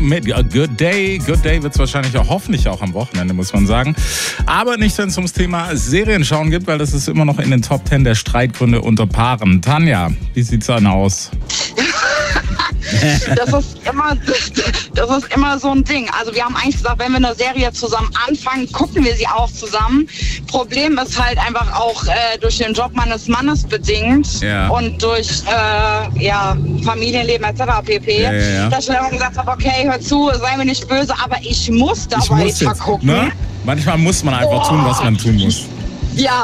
mit Good Day. Good Day wird es wahrscheinlich auch, hoffentlich auch am Wochenende, muss man sagen. Aber nicht, wenn es ums Thema Serienschauen geht, weil das ist immer noch in den Top 10 der Streitgründe unter Paaren. Tanja, wie sieht's dann aus? Das ist immer so ein Ding. Also wir haben eigentlich gesagt, wenn wir eine Serie zusammen anfangen, gucken wir sie auch zusammen. Problem ist halt einfach auch durch den Job meines Mannes bedingt und durch Familienleben etc. pp. Dass ich dann gesagt habe, okay, hör zu, sei mir nicht böse, aber ich muss da weiter gucken. Ne? Manchmal muss man einfach tun, was man tun muss. Ja,